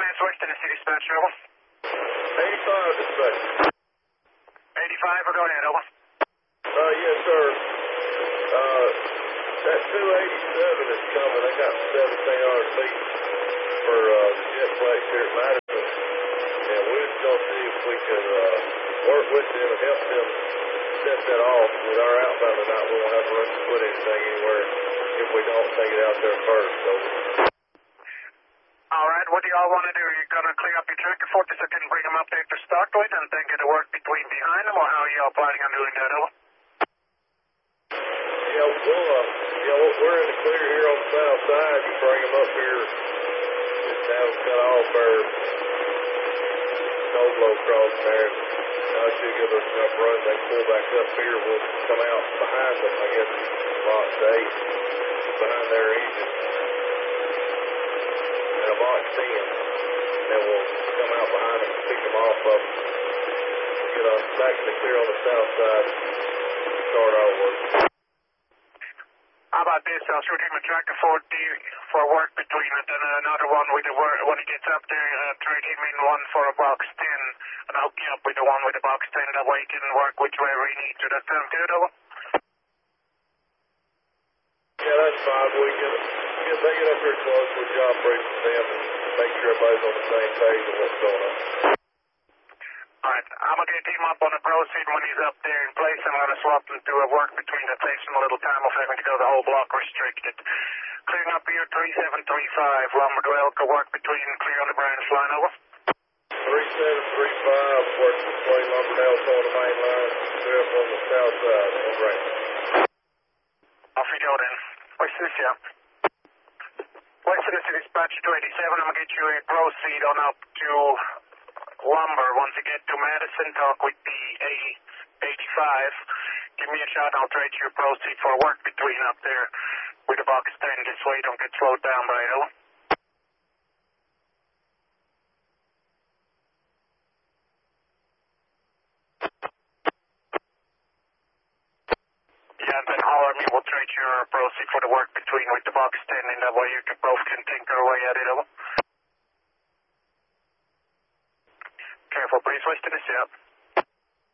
Advance West Tennessee dispatch, over. 85 dispatch. 85, or go ahead, over. Yes, sir. That 287 is coming. They got 1,700 feet for the jetplex here at Madison. And we're just going to see if we can work with them and help them set that off with our outbound tonight. We won't have to put anything anywhere if we don't take it out there first. So. All right, what do y'all want to do? You going to clear up your tracker for us so I can bring them up there to Starkwood and then get a work between behind them, or how are y'all planning on doing that, over? We're in the clear here on the south side. You bring them up here, just have them cut off our snow blow cross there. Now should give us enough run. They pull back up here. We'll come out behind them, I guess, box 8, behind their engine. And a box 10. And we'll come out behind them and pick them off of them. Get us back to the clear on the south side. Start our work. How about this? I'll shoot him a tracker for work between it and another one with the work. When he gets up there, trade him in one for a box 10, and I'll hook you up with the one with the box 10. That way he can work whichever he needs to. That sound good, over? Yeah, that's fine. We they get up here close, we'll job brief with them and make sure everybody's on the same page of what's going on. Alright, I'm going to get him up on the proceed when he's up there in place. I'm going to swap him to a work between that takes him a little time off having to go the whole block restricted. Clearing up here 3735, Lumber to Elko, work between, clear on the branch line, over. 3735, work between Lumber and Elko on the main line, clear up on the south side, on branch. Off you go then. What's this, yeah? West Tennessee dispatch 287, I'm going to get you a proceed on up to Lumber. Once you get to Madison, talk with the A85. Give me a shot and I'll trade you a proceed for work between up there with the box 10. This way you don't get slowed down by it, over. Yeah, and then holler at me. We'll trade your proceed for the work between with the box 10, and that way you can both can tinker away at it, over. Careful, please. West Tennessee up.